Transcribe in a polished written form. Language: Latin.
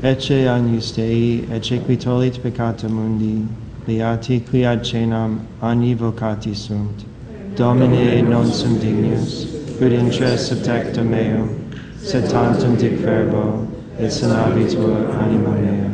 ecce agnus Dei, ecce qui tollit peccata mundi, beati qui ad cenam agni vocati sunt. Domine non sum dignus, ut intra subtectum meum, sed tantum dic verbo, et sanabitur anima mea.